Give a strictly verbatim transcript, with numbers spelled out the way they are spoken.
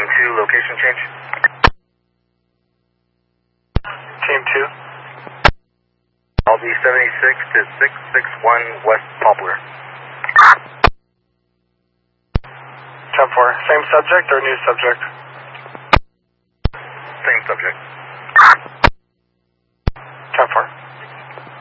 Team two, location change. Team two. I'll be seventy-six to six six one West Poplar. ten four. Same subject or new subject? Same subject.